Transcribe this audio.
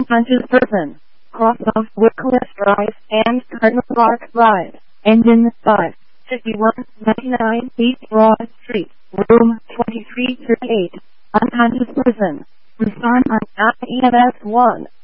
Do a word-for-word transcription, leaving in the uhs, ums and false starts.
unconscious person. Cross off Wycliffe Drive and Cardinal Park Drive. Engine five fifty-one ninety-nine East Broad Street, room twenty-three thirty-eight. Unconscious person. Respond on I E M S one.